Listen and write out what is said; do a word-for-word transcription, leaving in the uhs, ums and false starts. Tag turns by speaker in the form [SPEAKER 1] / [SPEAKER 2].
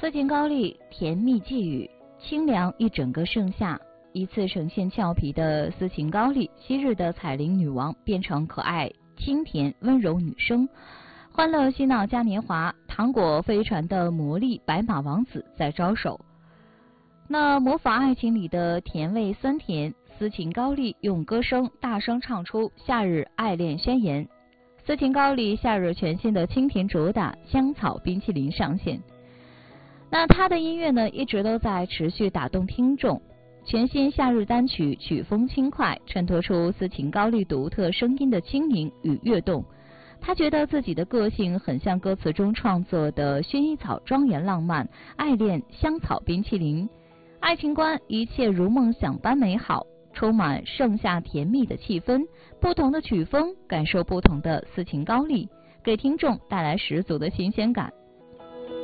[SPEAKER 1] 斯琴高丽甜蜜寄语，清凉一整个盛夏。一次呈现俏皮的斯琴高丽，昔日的彩铃女王变成可爱清甜温柔女生。欢乐嬉闹嘉年华，糖果飞船的魔力白马王子在招手。那模仿爱情里的甜味酸甜，斯琴高丽用歌声大声唱出夏日爱恋宣言。斯琴高丽夏日全新的清甜主打香草冰淇淋上线。那他的音乐呢，一直都在持续打动听众。全新夏日单曲曲风轻快，衬托出斯琴高丽独特声音的轻盈与跃动。他觉得自己的个性很像歌词中创作的薰衣草庄园浪漫，爱恋香草冰淇淋，爱情观一切如梦想般美好，充满盛夏甜蜜的气氛。不同的曲风，感受不同的斯琴高丽，给听众带来十足的新鲜感。